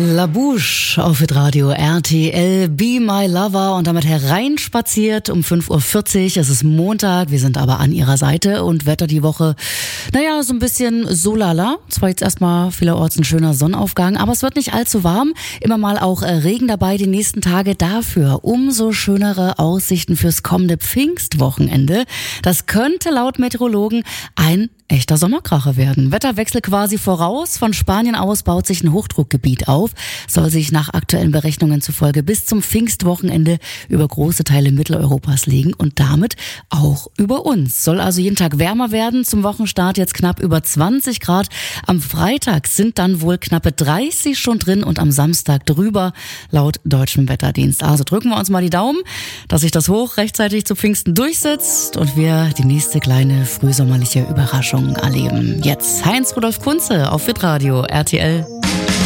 La Bouche auf Hitradio RTL, Be My Lover und damit hereinspaziert um 5.40 Uhr. Es ist Montag, wir sind aber an ihrer Seite und Wetter die Woche, so ein bisschen so lala. Zwar jetzt erstmal vielerorts ein schöner Sonnenaufgang, aber es wird nicht allzu warm. Immer mal auch Regen dabei die nächsten Tage. Dafür umso schönere Aussichten fürs kommende Pfingstwochenende. Das könnte laut Meteorologen ein echter Sommerkracher werden. Wetterwechsel quasi voraus. Von Spanien aus baut sich ein Hochdruckgebiet auf. Soll sich nach aktuellen Berechnungen zufolge bis zum Pfingstwochenende über große Teile Mitteleuropas legen und damit auch über uns. Soll also jeden Tag wärmer werden. Zum Wochenstart jetzt knapp über 20 Grad. Am Freitag sind dann wohl knappe 30 schon drin und am Samstag drüber, laut deutschem Wetterdienst. Also drücken wir uns mal die Daumen, dass sich das Hoch rechtzeitig zu Pfingsten durchsetzt und wir die nächste kleine frühsommerliche Überraschung erleben. Jetzt Heinz Rudolf Kunze auf Hitradio RTL.